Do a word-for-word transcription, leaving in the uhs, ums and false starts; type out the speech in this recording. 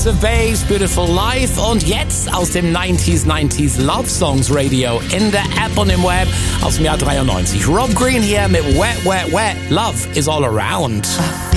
Ace of Base, Beautiful Life und jetzt aus dem neunziger neunzig Love Songs Radio in der App und im Web aus dem Jahr dreiundneunzig. Rob Green hier mit Wet, Wet, Wet. Love is all around.